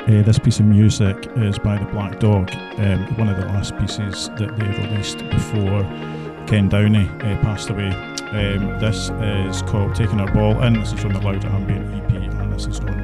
This piece of music is by the Black Dog, one of the last pieces that they released before Ken Downey passed away. This is called Taking Our Ball In. This is from the Loud Ambient EP, and this is on